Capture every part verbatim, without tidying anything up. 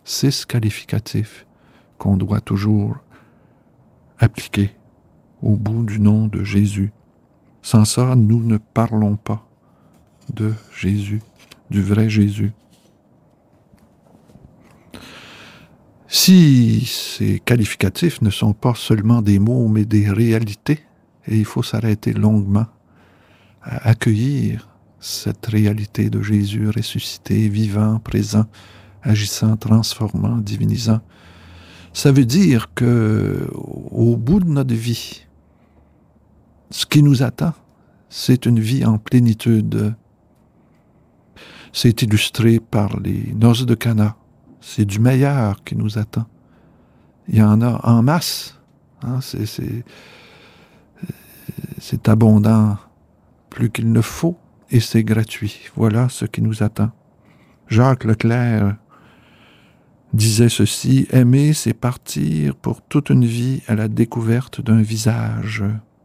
Six qualificatifs qu'on doit toujours appliquer au bout du nom de Jésus. Sans ça, nous ne parlons pas de Jésus, du vrai Jésus. Si ces qualificatifs ne sont pas seulement des mots, mais des réalités, et il faut s'arrêter longuement à accueillir cette réalité de Jésus ressuscité, vivant, présent, agissant, transformant, divinisant. Ça veut dire que, au bout de notre vie, ce qui nous attend, c'est une vie en plénitude. C'est illustré par les noces de Cana. C'est du meilleur qui nous attend. Il y en a en masse. Hein, c'est, c'est, c'est abondant, plus qu'il ne faut, et c'est gratuit. Voilà ce qui nous attend. Jacques Leclerc disait ceci: « Aimer, c'est partir pour toute une vie à la découverte d'un visage.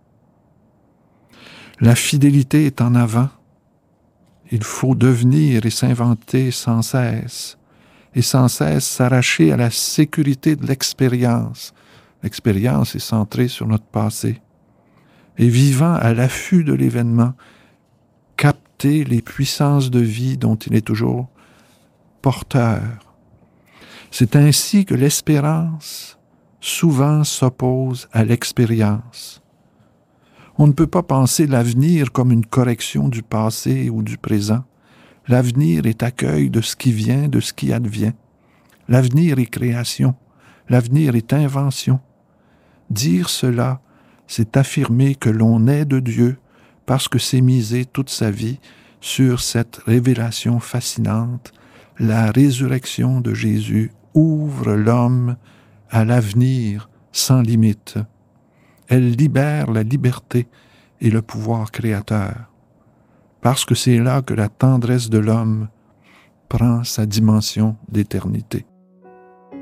La fidélité est en avant. Il faut devenir et s'inventer sans cesse, et sans cesse s'arracher à la sécurité de l'expérience. L'expérience est centrée sur notre passé. Et vivant à l'affût de l'événement, capter les puissances de vie dont il est toujours porteur. C'est ainsi que l'espérance souvent s'oppose à l'expérience. On ne peut pas penser l'avenir comme une correction du passé ou du présent. L'avenir est accueil de ce qui vient, de ce qui advient. L'avenir est création. L'avenir est invention. Dire cela, c'est affirmer que l'on est de Dieu parce que c'est miser toute sa vie sur cette révélation fascinante. La résurrection de Jésus ouvre l'homme à l'avenir sans limite. Elle libère la liberté et le pouvoir créateur, parce que c'est là que la tendresse de l'homme prend sa dimension d'éternité.